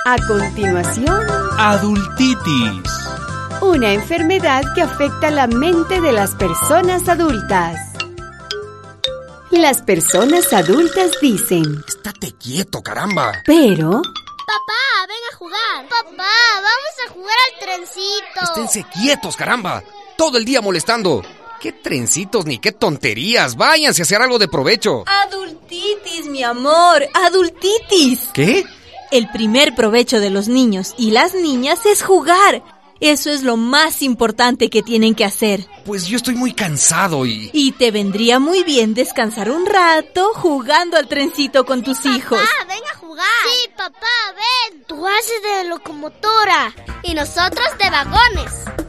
A continuación, adultitis. Una enfermedad que afecta la mente de las personas adultas. Las personas adultas dicen: Estate quieto, caramba. Pero... Papá, ven a jugar. Papá, vamos a jugar al trencito. Esténse quietos, caramba. Todo el día molestando. ¿Qué trencitos ni qué tonterías? Váyanse a hacer algo de provecho. Adultitis, mi amor, adultitis. ¿Qué? El primer provecho de los niños y las niñas es jugar. Eso es lo más importante que tienen que hacer. Pues yo estoy muy cansado Y te vendría muy bien descansar un rato jugando al trencito con tus hijos. Papá, ven a jugar. Sí, papá, ven. Tú haces de locomotora y nosotros de vagones.